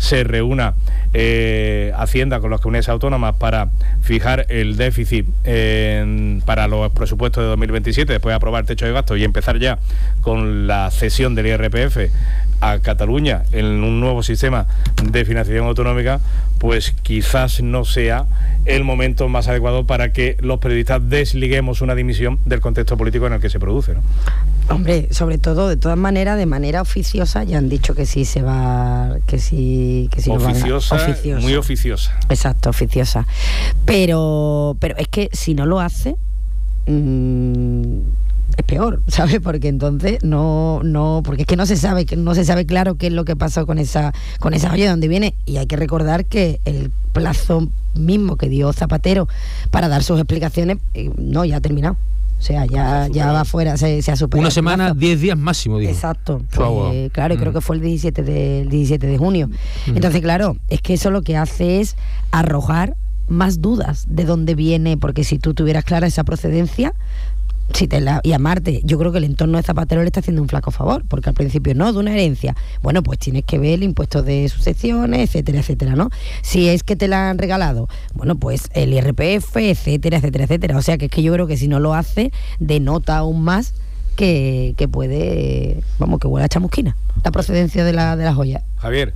se reúna Hacienda con las comunidades autónomas para fijar el déficit para los presupuestos de 2027, después de aprobar el techo de gasto y empezar ya con la cesión del IRPF a Cataluña en un nuevo sistema de financiación autonómica, pues quizás no sea el momento más adecuado para que los periodistas desliguemos una dimisión del contexto político en el que se produce, ¿no? Hombre, sobre todo, de todas maneras, de manera oficiosa, ya han dicho que sí se va, que sí oficiosa, oficiosa, muy oficiosa. Exacto, oficiosa. Pero es que si no lo hace, es peor, ¿sabes? Porque entonces porque es que no se sabe claro qué es lo que pasó con esa olla de dónde viene, y hay que recordar que el plazo mismo que dio Zapatero para dar sus explicaciones ya ha terminado. O sea, ya va fuera, se ha superado. Una semana, 10 días máximo, digo. Exacto. Claro, y creo que fue el 17 de junio. Entonces, claro, es que eso lo que hace es arrojar más dudas de dónde viene, porque si tú tuvieras clara esa procedencia, y a Marte, yo creo que el entorno de Zapatero le está haciendo un flaco favor, porque al principio no, de una herencia, bueno, pues tienes que ver el impuesto de sucesiones, etcétera, etcétera, ¿no? Si es que te la han regalado, bueno, pues el IRPF, etcétera, etcétera, etcétera. O sea, que es que yo creo que si no lo hace, denota aún más que puede, que huele a chamusquina, la procedencia de la joya. Javier.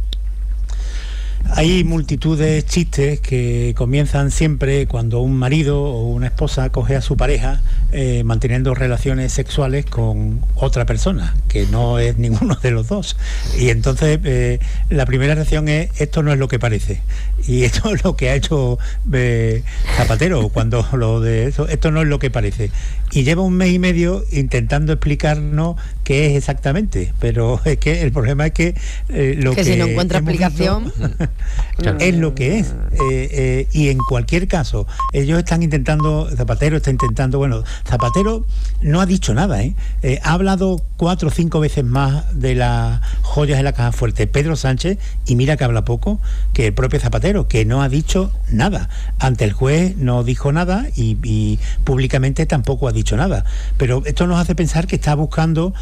Hay multitud de chistes que comienzan siempre cuando un marido o una esposa coge a su pareja manteniendo relaciones sexuales con otra persona, que no es ninguno de los dos. Y entonces la primera reacción es: esto no es lo que parece. Y esto es lo que ha hecho Zapatero cuando esto no es lo que parece. Y lleva un mes y medio intentando explicarnos qué es exactamente. Pero es que el problema es que que si no encuentra explicación es lo que es. Y en cualquier caso, ellos están intentando, Zapatero está intentando, Zapatero no ha dicho nada, ha hablado 4 o 5 veces más de las joyas de la caja fuerte Pedro Sánchez, y mira que habla poco, que el propio Zapatero, que no ha dicho nada. Ante el juez no dijo nada y públicamente tampoco ha dicho nada. Pero esto nos hace pensar que está buscando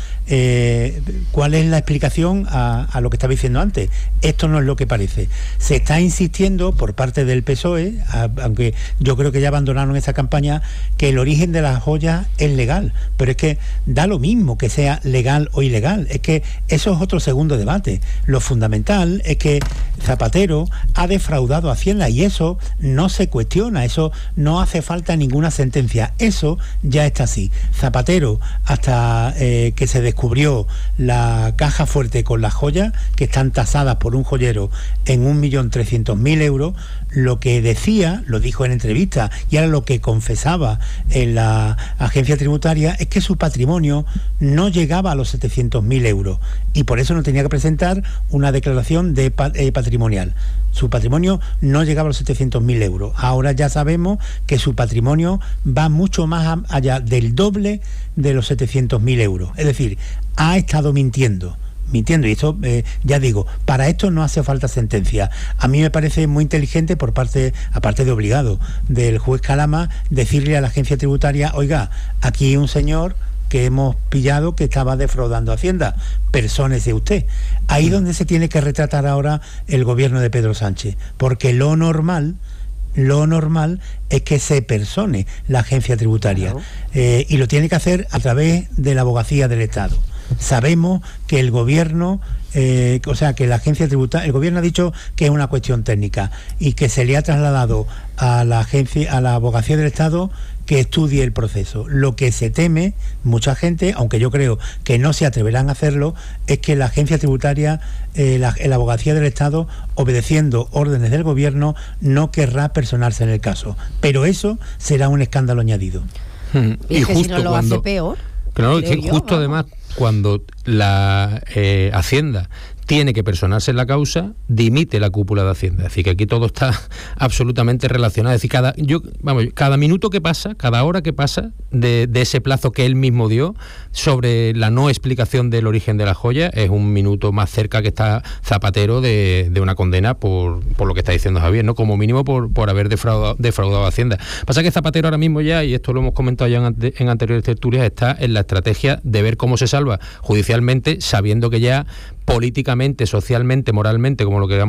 cuál es la explicación a lo que estaba diciendo antes. Esto no es lo que parece. Se está insistiendo por parte del PSOE, aunque yo creo que ya abandonaron esa campaña, que el origen de las joyas es legal, pero es que da lo mismo que sea legal o ilegal, es que eso es otro segundo debate. Lo fundamental es que Zapatero ha defraudado a Hacienda y eso no se cuestiona, eso no hace falta ninguna sentencia, eso ya está así. Zapatero, hasta que se descubrió la caja fuerte con las joyas, que están tasadas por un joyero en 1.300.000 euros, lo que decía, lo dijo en entrevista, y ahora lo que confesaba en la agencia tributaria, es que su patrimonio no llegaba a los 700.000 euros y por eso no tenía que presentar una declaración de patrimonial. Su patrimonio no llegaba a los 700.000 euros. Ahora ya sabemos que su patrimonio va mucho más allá del doble de los 700.000 euros. Es decir, ha estado mintiendo, y esto, ya digo, para esto no hace falta sentencia. A mí me parece muy inteligente por parte, aparte de obligado, del juez Calama, decirle a la agencia tributaria: oiga, aquí hay un señor que hemos pillado que estaba defraudando a Hacienda, persónese usted. Ahí donde se tiene que retratar ahora el gobierno de Pedro Sánchez, porque lo normal es que se persone la agencia tributaria, y lo tiene que hacer a través de la abogacía del Estado. Sabemos que el gobierno, que la agencia tributaria, el gobierno ha dicho que es una cuestión técnica y que se le ha trasladado a la abogacía del Estado que estudie el proceso. Lo que se teme mucha gente, aunque yo creo que no se atreverán a hacerlo, es que la agencia tributaria, la abogacía del Estado, obedeciendo órdenes del gobierno, no querrá personarse en el caso. Pero eso será un escándalo añadido. Y justo si no lo hace peor. Claro, es que justo además cuando la Hacienda tiene que personarse en la causa, dimite la cúpula de Hacienda. Es decir, que aquí todo está absolutamente relacionado. Es decir, cada minuto que pasa, cada hora que pasa de ese plazo que él mismo dio sobre la no explicación del origen de la joya, es un minuto más cerca que está Zapatero de una condena por lo que está diciendo Javier, ¿no? Como mínimo por haber defraudado a Hacienda. Pasa que Zapatero ahora mismo ya, y esto lo hemos comentado ya en anteriores tertulias, está en la estrategia de ver cómo se salva judicialmente, sabiendo que ya políticamente, socialmente, moralmente, como lo queramos